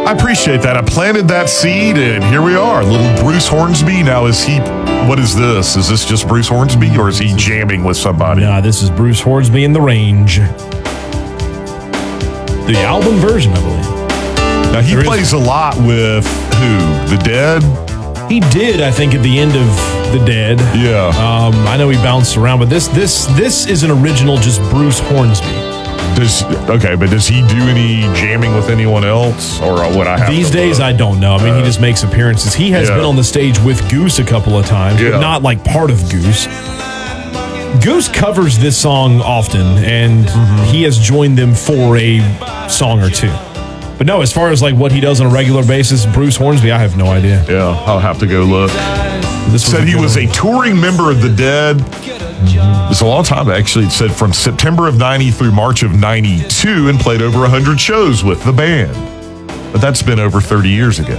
I appreciate that. I planted that seed, and here we are. Little Bruce Hornsby. Now, what is this? Is this just Bruce Hornsby, or is he jamming with somebody? Nah, this is Bruce Hornsby in The Range. The album version, I believe. Now, he plays a lot with who? The Dead? He did, I think, at the end of The Dead. Yeah. I know he bounced around, but this is an original just Bruce Hornsby. But does he do any jamming with anyone else, or would I have These days? I don't know. I mean, he just makes appearances. He has been on the stage with Goose a couple of times, but not like part of Goose. Goose covers this song often, and he has joined them for a song or two. But no, as far as like what he does on a regular basis, Bruce Hornsby, I have no idea. Yeah, I'll have to go look. This said he was a touring member of the Dead. It's a long time, actually. It said from September of 90 through March of 92 and played over 100 shows with the band. But that's been over 30 years ago.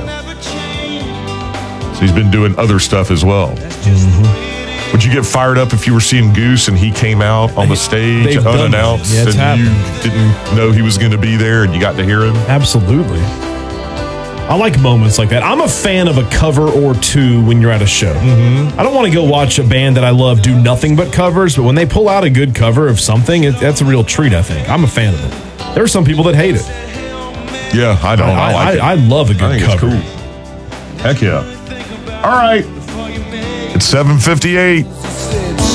So he's been doing other stuff as well. Would you get fired up if you were seeing Goose and he came out on the stage unannounced and you didn't know he was going to be there and you got to hear him? Absolutely. I like moments like that. I'm a fan of a cover or two when you're at a show. I don't want to go watch a band that I love do nothing but covers, but when they pull out a good cover of something, that's a real treat, I think. I'm a fan of it. There are some people that hate it. Yeah, I don't. I like it. I love a good cover. It's cool. Heck yeah. All right. It's 7:58.